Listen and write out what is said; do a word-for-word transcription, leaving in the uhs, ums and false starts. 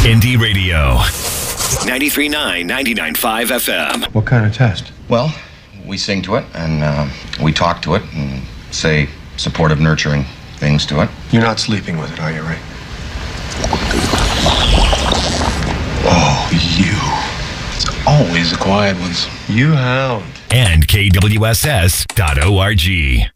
Indie Radio. ninety-three point nine, ninety-nine point five F M. What kind of test? Well, we sing to it, and uh, we talk to it, and say supportive, nurturing things to it. You're not sleeping with it, are you, Ray? Oh, you. It's always the quiet ones. You hound. And K W S S dot org.